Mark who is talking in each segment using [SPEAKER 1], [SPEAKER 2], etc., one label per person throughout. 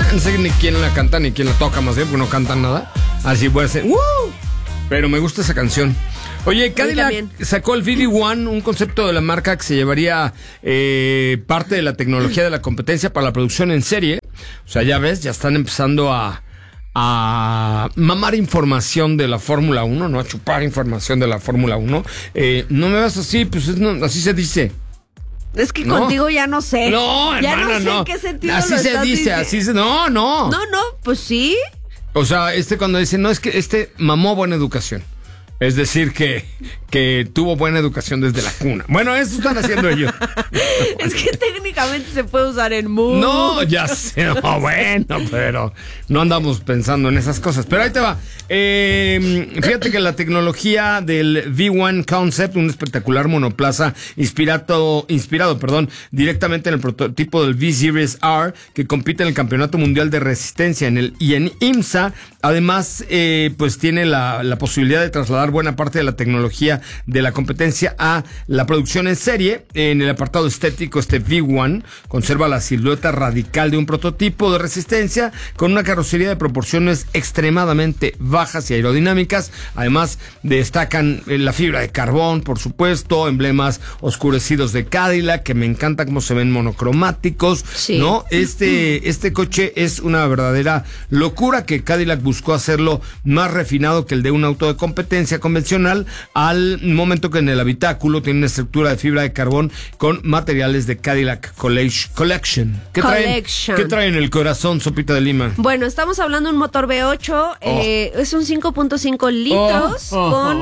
[SPEAKER 1] No sé ni quién la canta ni quién la toca, más bien, porque no cantan nada. Así puede ser. Pero me gusta esa canción. Oye, Cadillac sacó el VV1, un concepto de la marca que se llevaría parte de la tecnología de la competencia para la producción en serie. O sea, ya ves, ya están empezando a mamar información de la Fórmula 1, ¿no? A chupar información de la Fórmula 1. No me vas así, pues así se dice.
[SPEAKER 2] Es que contigo ya no sé.
[SPEAKER 1] No,
[SPEAKER 2] ya
[SPEAKER 1] hermana,
[SPEAKER 2] no sé en qué sentido
[SPEAKER 1] así
[SPEAKER 2] lo
[SPEAKER 1] se
[SPEAKER 2] estás
[SPEAKER 1] dice,
[SPEAKER 2] diciendo.
[SPEAKER 1] así se... No,
[SPEAKER 2] pues sí.
[SPEAKER 1] O sea, cuando dice, no, es que mamó buena educación. Es decir, que tuvo buena educación desde la cuna. Bueno, eso están haciendo ellos.
[SPEAKER 2] Es que técnicamente se puede usar en muy...
[SPEAKER 1] No, ya sé, bueno, pero no andamos pensando en esas cosas. Pero ahí te va. Fíjate que la tecnología del V1 Concept, un espectacular monoplaza inspirado, directamente en el prototipo del V-Series R, que compite en el Campeonato Mundial de Resistencia y en IMSA. Además, pues tiene la posibilidad de trasladar buena parte de la tecnología de la competencia a la producción en serie. En el apartado estético, este V1 conserva la silueta radical de un prototipo de resistencia con una carrocería de proporciones extremadamente bajas y aerodinámicas. Además, destacan la fibra de carbón, por supuesto, emblemas oscurecidos de Cadillac, que me encanta cómo se ven monocromáticos, sí. ¿No? Este coche es una verdadera locura, que Cadillac buscó hacerlo más refinado que el de un auto de competencia convencional, al momento que en el habitáculo tiene una estructura de fibra de carbón con materiales de Cadillac Collection. ¿Qué traen el corazón, Sopita de Lima?
[SPEAKER 2] Bueno, estamos hablando de un motor V8, es un 5.5 litros con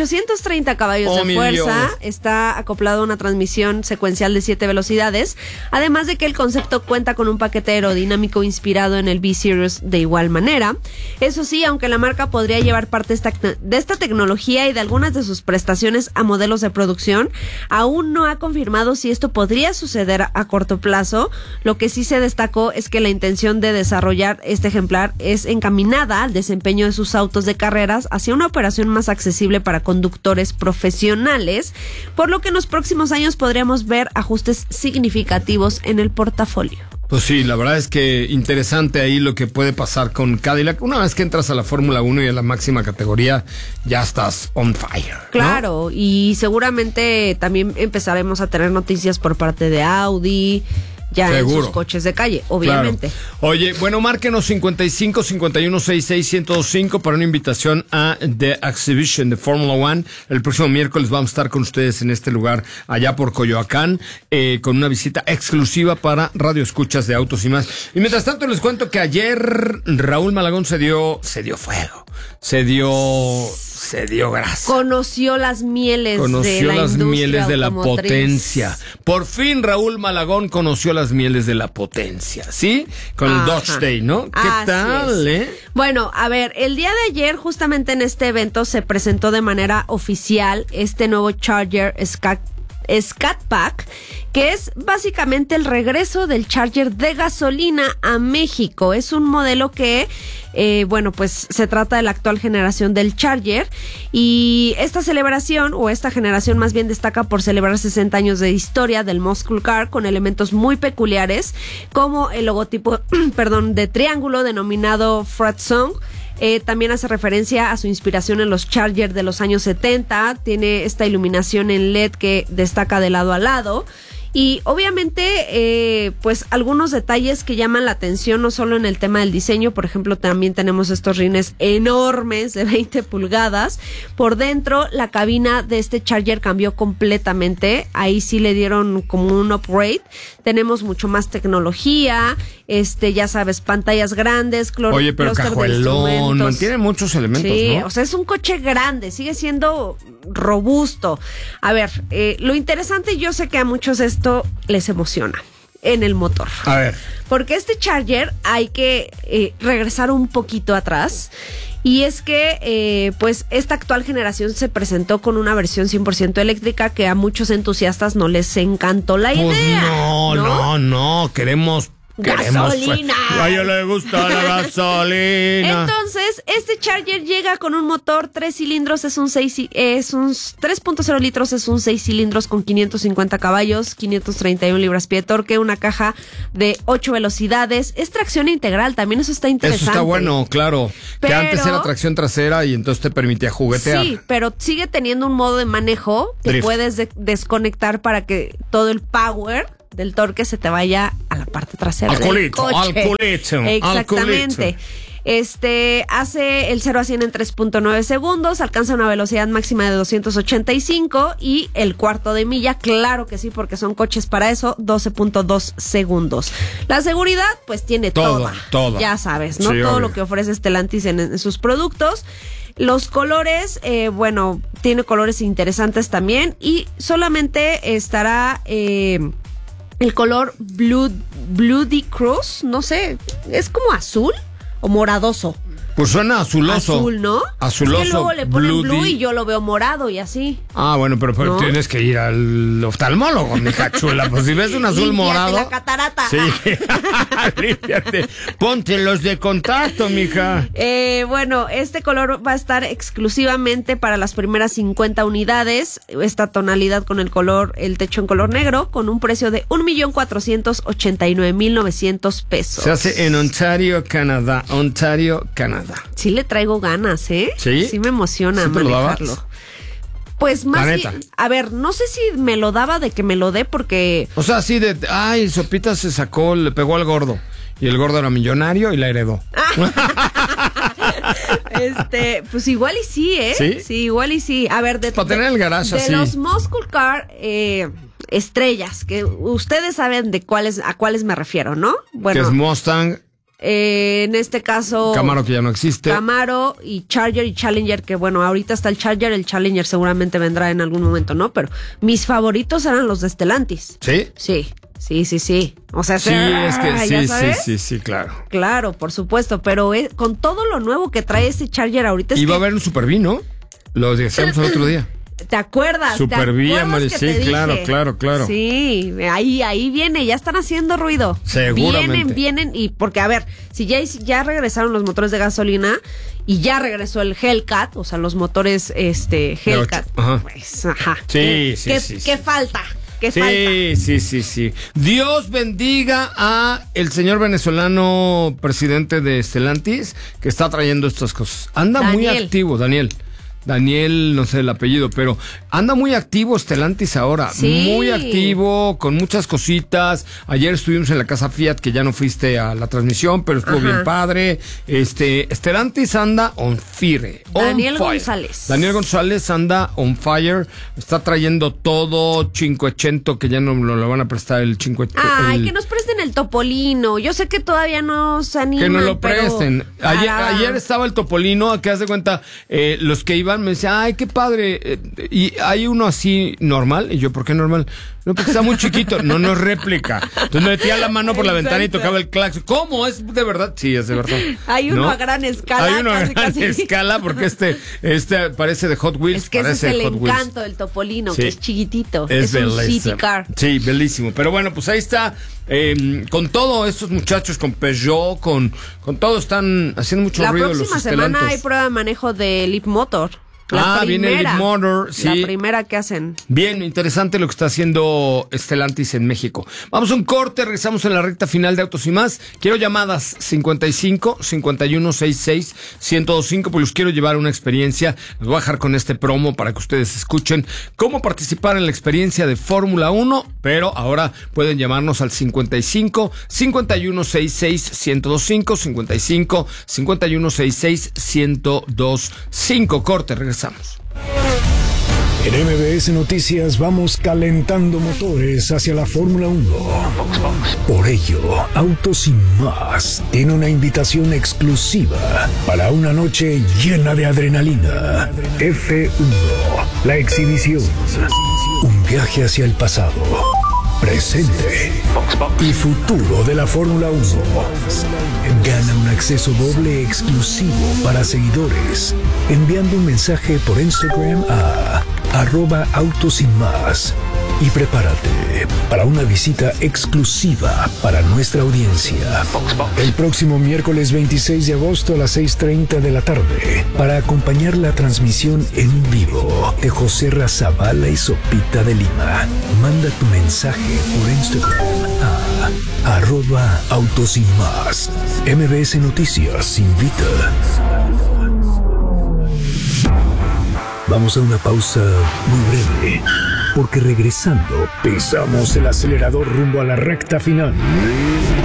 [SPEAKER 2] 830 caballos de fuerza. Dios. Está acoplado a una transmisión secuencial de 7 velocidades, además de que el concepto cuenta con un paquete aerodinámico inspirado en el V-Series de igual manera. Eso sí, aunque la marca podría llevar parte de esta tecnología y de algunas de sus prestaciones a modelos de producción, aún no ha confirmado si esto podría suceder a corto plazo. Lo que sí se destacó es que la intención de desarrollar este ejemplar es encaminada al desempeño de sus autos de carreras hacia una operación más accesible para conductores profesionales, por lo que en los próximos años podríamos ver ajustes significativos en el portafolio.
[SPEAKER 1] Pues sí, la verdad es que interesante ahí lo que puede pasar con Cadillac. Una vez que entras a la Fórmula 1 y a la máxima categoría, ya estás on fire, ¿no?
[SPEAKER 2] Claro, y seguramente también empezaremos a tener noticias por parte de Audi, ya seguro, en sus coches de calle, obviamente.
[SPEAKER 1] Claro. Oye, bueno, márquenos 55 51 66 1025 para una invitación a The Exhibition de Fórmula 1. El próximo miércoles vamos a estar con ustedes en este lugar, allá por Coyoacán, con una visita exclusiva para Radio Escuchas de Autos y Más. Y mientras tanto les cuento que ayer Raúl Malagón se dio fuego, se dio grasa.
[SPEAKER 2] Conoció las mieles de la
[SPEAKER 1] potencia. Por fin Raúl Malagón conoció las mieles de la potencia, ¿sí? Con el Dodge Day, ¿no? ¿Qué tal,
[SPEAKER 2] Bueno, a ver, el día de ayer, justamente en este evento, se presentó de manera oficial este nuevo Charger Scat Pack, que es básicamente el regreso del Charger de gasolina a México. Es un modelo que, pues se trata de la actual generación del Charger, y esta celebración, o esta generación más bien, destaca por celebrar 60 años de historia del Muscle Car, con elementos muy peculiares, como el logotipo, de triángulo denominado Frat Song. También hace referencia a su inspiración en los Charger de los años 70. Tiene esta iluminación en LED que destaca de lado a lado. Y obviamente, pues algunos detalles que llaman la atención, no solo en el tema del diseño. Por ejemplo, también tenemos estos rines enormes de 20 pulgadas. Por dentro, la cabina de este Charger cambió completamente. Ahí sí le dieron como un upgrade. Tenemos mucho más tecnología, ya sabes, pantallas grandes,
[SPEAKER 1] oye, pero cajuelón, mantiene muchos elementos,
[SPEAKER 2] sí,
[SPEAKER 1] ¿no?
[SPEAKER 2] O sea, es un coche grande, sigue siendo robusto. A ver, lo interesante, yo sé que a muchos esto les emociona en el motor.
[SPEAKER 1] A ver.
[SPEAKER 2] Porque este Charger hay que regresar un poquito atrás. Y es que, pues, esta actual generación se presentó con una versión 100% eléctrica que a muchos entusiastas no les encantó la idea.
[SPEAKER 1] No, queremos
[SPEAKER 2] ¡Gasolina!
[SPEAKER 1] A ella le gusta la gasolina.
[SPEAKER 2] Entonces, este Charger llega con un motor 3 cilindros, es un 3.0 litros, es un 6 cilindros con 550 caballos, 531 libras-pie de torque, una caja de 8 velocidades, es tracción integral, también eso está interesante.
[SPEAKER 1] Eso está bueno, claro.
[SPEAKER 2] Pero,
[SPEAKER 1] que antes era tracción trasera y entonces te permitía juguetear.
[SPEAKER 2] Sí, pero sigue teniendo un modo de manejo que
[SPEAKER 1] Drift.
[SPEAKER 2] puedes desconectar para que todo el power del torque se te vaya a la parte trasera
[SPEAKER 1] Al
[SPEAKER 2] del
[SPEAKER 1] culito,
[SPEAKER 2] coche.
[SPEAKER 1] al culito,
[SPEAKER 2] Exactamente. Hace el 0 a 100 en 3.9 segundos, alcanza una velocidad máxima de 285 y el cuarto de milla, claro que sí, porque son coches para eso, 12.2 segundos. La seguridad, pues tiene
[SPEAKER 1] Todo.
[SPEAKER 2] ya sabes, ¿no?
[SPEAKER 1] Sí,
[SPEAKER 2] todo
[SPEAKER 1] obvio.
[SPEAKER 2] lo que ofrece Stellantis en sus productos. Los colores, tiene colores interesantes también y solamente estará el color Bloody Cross, no sé, es como azul o moradoso.
[SPEAKER 1] Pues suena azuloso.
[SPEAKER 2] Azul, ¿no?
[SPEAKER 1] Azuloso.
[SPEAKER 2] Es que luego le ponen
[SPEAKER 1] bloody.
[SPEAKER 2] blue y yo lo veo morado y así.
[SPEAKER 1] Ah, bueno, pero
[SPEAKER 2] ¿No?
[SPEAKER 1] tienes que ir al oftalmólogo, mija chula. Pues si ves un azul
[SPEAKER 2] Límpiate
[SPEAKER 1] morado.
[SPEAKER 2] la catarata.
[SPEAKER 1] Sí, límpiate. Ponte los de contacto, mija.
[SPEAKER 2] Este color va a estar exclusivamente para las primeras 50 unidades. Esta tonalidad con el techo en color negro, con un precio de 1,489,900 pesos.
[SPEAKER 1] Se hace en Ontario, Canadá. Ontario, Canadá.
[SPEAKER 2] Sí le traigo ganas, ¿eh?
[SPEAKER 1] ¿Sí?
[SPEAKER 2] Sí me emociona
[SPEAKER 1] ¿Sí te lo
[SPEAKER 2] manejarlo.
[SPEAKER 1] dabas?
[SPEAKER 2] Pues más
[SPEAKER 1] La
[SPEAKER 2] que,
[SPEAKER 1] neta.
[SPEAKER 2] a ver, no sé si me lo daba de que me lo dé porque
[SPEAKER 1] O sea, así de, ay, Sopita se sacó, le pegó al gordo. Y el gordo era millonario y la heredó.
[SPEAKER 2] pues igual y sí, ¿eh?
[SPEAKER 1] ¿Sí?
[SPEAKER 2] Sí, igual y sí. A ver,
[SPEAKER 1] Para tener el garage
[SPEAKER 2] de
[SPEAKER 1] así.
[SPEAKER 2] los Muscle Car estrellas, que ustedes saben a cuáles me refiero, ¿no?
[SPEAKER 1] Que
[SPEAKER 2] Bueno,
[SPEAKER 1] es Mustang,
[SPEAKER 2] en este caso
[SPEAKER 1] Camaro que ya no existe.
[SPEAKER 2] Camaro y Charger y Challenger, que bueno, ahorita está el Challenger seguramente vendrá en algún momento, ¿no? Pero mis favoritos eran los de Stellantis.
[SPEAKER 1] ¿Sí?
[SPEAKER 2] Sí. O sea,
[SPEAKER 1] Sí, es que
[SPEAKER 2] ¿ya sabes?
[SPEAKER 1] sí, claro.
[SPEAKER 2] Claro, por supuesto, pero con todo lo nuevo que trae este Charger ahorita es
[SPEAKER 1] Y va a
[SPEAKER 2] que-
[SPEAKER 1] haber un Super V, ¿no? Lo decíamos el otro día.
[SPEAKER 2] ¿Te acuerdas?
[SPEAKER 1] Super
[SPEAKER 2] ¿Te
[SPEAKER 1] V,
[SPEAKER 2] acuerdas
[SPEAKER 1] Mari,
[SPEAKER 2] que
[SPEAKER 1] sí,
[SPEAKER 2] te
[SPEAKER 1] claro,
[SPEAKER 2] dije?
[SPEAKER 1] claro.
[SPEAKER 2] Sí, ahí viene, ya están haciendo ruido.
[SPEAKER 1] Seguramente.
[SPEAKER 2] Vienen, y porque, a ver, si ya regresaron los motores de gasolina y ya regresó el Hellcat, o sea, los motores Hellcat.
[SPEAKER 1] Ajá.
[SPEAKER 2] Pues, ajá.
[SPEAKER 1] Sí.
[SPEAKER 2] ¿Qué falta? ¿Qué falta?
[SPEAKER 1] Sí. Dios bendiga a el señor venezolano presidente de Stellantis que está trayendo estas cosas. Anda muy
[SPEAKER 2] Daniel.
[SPEAKER 1] activo, Daniel, no sé el apellido, pero anda muy activo Stellantis ahora.
[SPEAKER 2] Sí.
[SPEAKER 1] Muy activo, con muchas cositas. Ayer estuvimos en la casa Fiat, que ya no fuiste a la transmisión, pero estuvo
[SPEAKER 2] Ajá.
[SPEAKER 1] bien padre. Stellantis anda on fire.
[SPEAKER 2] Daniel González.
[SPEAKER 1] Daniel González anda on fire. Está trayendo todo Cinquecento, que ya no lo van a prestar el Cinquecento.
[SPEAKER 2] Ay, que nos presten el Topolino. Yo sé que todavía no se animan,
[SPEAKER 1] Que nos lo
[SPEAKER 2] pero
[SPEAKER 1] presten. Ayer estaba el Topolino, que haz de cuenta, los que iban me decían, ay, qué padre. Y hay uno así normal. Y yo, ¿por qué normal? No, porque está muy chiquito. No es réplica. Entonces me metía la mano por la ventana y tocaba el claxon. ¿Cómo? ¿Es de verdad? Sí, es de verdad.
[SPEAKER 2] Hay uno
[SPEAKER 1] ¿no?
[SPEAKER 2] a gran escala.
[SPEAKER 1] Hay uno a
[SPEAKER 2] casi,
[SPEAKER 1] gran
[SPEAKER 2] casi.
[SPEAKER 1] escala porque este parece de Hot Wheels.
[SPEAKER 2] Es que ese es
[SPEAKER 1] parece
[SPEAKER 2] el
[SPEAKER 1] Hot Wheels.
[SPEAKER 2] encanto del Topolino,
[SPEAKER 1] Sí.
[SPEAKER 2] que es chiquitito.
[SPEAKER 1] Es
[SPEAKER 2] un
[SPEAKER 1] bellísimo.
[SPEAKER 2] city car.
[SPEAKER 1] Sí, bellísimo. Pero bueno, pues ahí está. Con todos estos muchachos, con Peugeot, con todo, están haciendo mucho
[SPEAKER 2] La
[SPEAKER 1] ruido los
[SPEAKER 2] próxima semana
[SPEAKER 1] Stellantis.
[SPEAKER 2] hay prueba de manejo de Leap Motor.
[SPEAKER 1] Viene el Leap Motor, sí.
[SPEAKER 2] La primera que hacen.
[SPEAKER 1] Bien, interesante lo que está haciendo Stellantis en México. Vamos a un corte, regresamos en la recta final de Autos y Más. Quiero llamadas 55 51 66 1025, pues los quiero llevar a una experiencia. Les voy a dejar con este promo para que ustedes escuchen cómo participar en la experiencia de Fórmula 1, pero ahora pueden llamarnos al 55 51 66 1025, 55 51 66 1025. Corte, regresamos.
[SPEAKER 3] En MBS Noticias vamos calentando motores hacia la Fórmula 1. Por ello, Autos y Más tiene una invitación exclusiva para una noche llena de adrenalina. F1, la exhibición. Un viaje hacia el pasado, presente y futuro de la Fórmula 1. Gana un acceso doble exclusivo para seguidores enviando un mensaje por Instagram a @Autos y Más Y prepárate para una visita exclusiva para nuestra audiencia. El próximo miércoles 26 de agosto a las 6:30 de la tarde, para acompañar la transmisión en vivo de José Razabala y Sopita de Lima. Manda tu mensaje por Instagram a @Autos y Más. MBS Noticias invita. Vamos a una pausa muy breve, porque regresando pisamos el acelerador rumbo a la recta final.